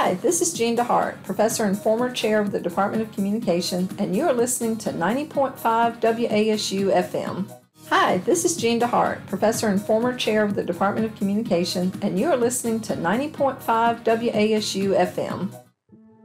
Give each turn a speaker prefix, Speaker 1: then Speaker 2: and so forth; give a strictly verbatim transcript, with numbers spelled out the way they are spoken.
Speaker 1: Hi, this is Jean DeHart, Professor and former Chair of the Department of Communication, and you are listening to ninety point five W A S U F M. Hi, this is Jean DeHart, Professor and former Chair of the Department of Communication, and you are listening to ninety point five W A S U F M.